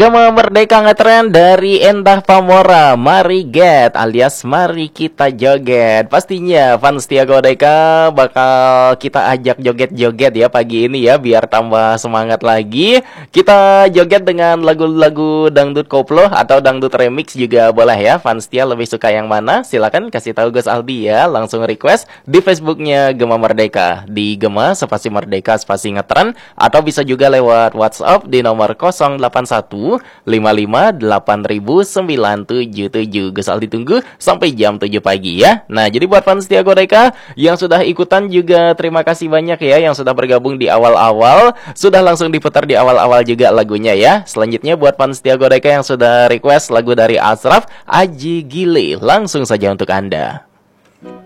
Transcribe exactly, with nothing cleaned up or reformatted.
Gema Merdeka ngetren dari Endah Pamora, Mari Get alias Mari Kita Joget. Pastinya fans Setia Godeka bakal kita ajak joget-joget ya pagi ini ya, biar tambah semangat lagi. Kita joget dengan lagu-lagu dangdut koplo atau dangdut remix juga boleh ya. Fans Setia lebih suka yang mana? Silakan kasih tahu Gus Aldi ya, langsung request di Facebooknya Gema Merdeka, di Gema spasi Merdeka spasi ngetren, atau bisa juga lewat WhatsApp di nomor nol delapan satu lima lima delapan ribu sembilan tujuh tujuh. Gus Aldi tunggu sampai jam tujuh pagi ya. Nah, jadi buat fans Setia Godeka yang sudah ikutan juga terima kasih banyak ya, yang sudah bergabung di awal-awal, sudah langsung diputar di awal-awal juga lagunya ya. Selanjutnya buat fans Setia Godeka yang sudah request lagu dari Ashraf, Aji Gile, langsung saja untuk Anda.